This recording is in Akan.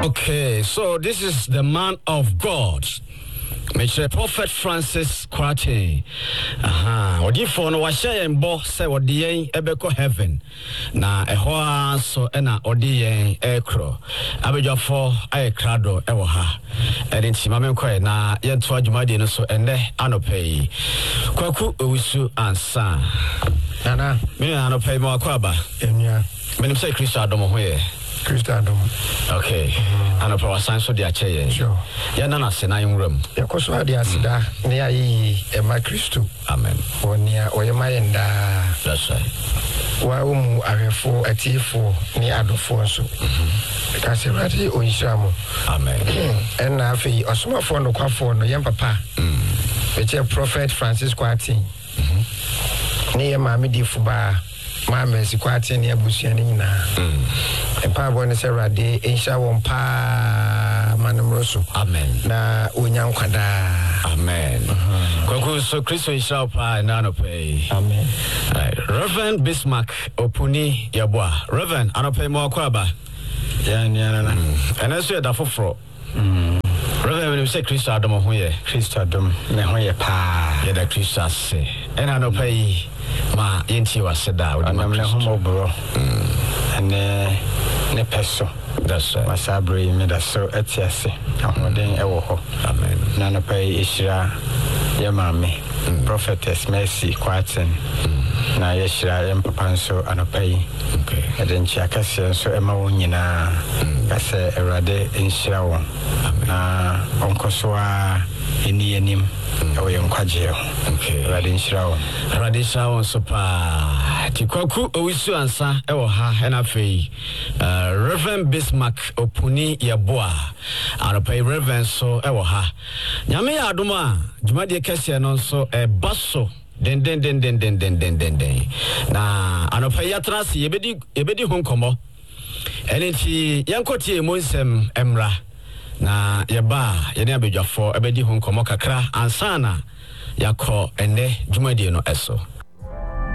Okay, so this is the man of God, Mr. Prophet Francis Kwate. Odi for no washe en bo say odi yen ebeko heaven. Na eho so na odi yen ekro. Abejafo ayekrado ewo ha. Enti mame kɔ na yento adwumade no so ende anopai. Kwaku owusu ansa. Nana, me anopai mo akwaba. Enya. Me nim say Christ adomo ho ye. Okay. And a power science for the ache. Sure. Yanana Sena in room. Yakoso Diasida, near ye, Emma Christo. Amen. Or near Oyama. That's right. Waumu Arefo, a T4 near Adofonso. Casirati or Ishamo. Amen. And Nafi, or small phone or quaffon, no young papa. Which a prophet Francis Quati. Near Mammy Difuba. Mama is quite near Busianina. A power is a radi, a shower pa manamroso. Amen. Na unyam kwada. Amen. Kwaku so Christo ishao pa nanope. Amen. Reverend Bismarck Opuni Yabwa. Reverend anope mo akwaba. Yana. And I said that for Reverend, when you say Christo Adomo hoye, Christo Adom, ne hoye pa. Yeda Christo say. And anope ma yenti waseda. I'm le homo bro. And ne peso. That's right. Masabri me da so etiase. Ahoden ewo ho. Amen. Na no pay ishira ye mame. Prophetess Mercy Kwaten. Na yeshira ye papa nso anopai. Okay. Edenchi akase nso ema wo nyina. Kase erade nshira wo. Na onkoso a eni enim. Ewo ye nkwaje ho. Okay. Erade nshira wo. Erade nshira wo so pa. Tikwaku owisu ansa ewo ha na fei. Reverend Bismarck Opuni Yabwa. Anopai Reverend so ewo ha. Nyame ya adoma dwumade kese no so baso den na anopai yatrase yebedi honkomo enenti yankoti emonsem emra na yeba yene abedwafo ebedi honkomo kakra ansana yakọ ene dwumade no eso.